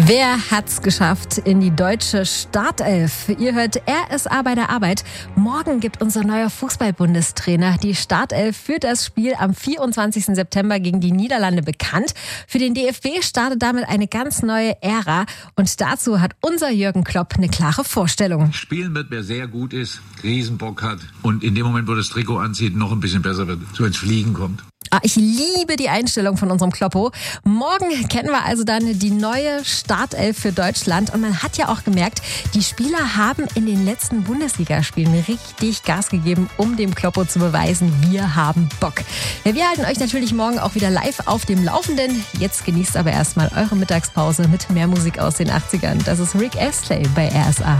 Wer hat's geschafft in die deutsche Startelf? Ihr hört RSA bei der Arbeit. Morgen gibt unser neuer Fußball-Bundestrainer die Startelf für das Spiel am 24. September gegen die Niederlande bekannt. Für den DFB startet damit eine ganz neue Ära. Und dazu hat unser Jürgen Klopp eine klare Vorstellung. Spielen wird, wer sehr gut ist, Riesenbock hat und in dem Moment, wo das Trikot anzieht, noch ein bisschen besser wird, so ins Fliegen kommt. Ich liebe die Einstellung von unserem Kloppo. Morgen kennen wir also dann die neue Startelf für Deutschland. Und man hat ja auch gemerkt, die Spieler haben in den letzten Bundesligaspielen richtig Gas gegeben, um dem Kloppo zu beweisen, wir haben Bock. Ja, wir halten euch natürlich morgen auch wieder live auf dem Laufenden. Jetzt genießt aber erstmal eure Mittagspause mit mehr Musik aus den 80ern. Das ist Rick Astley bei RSA.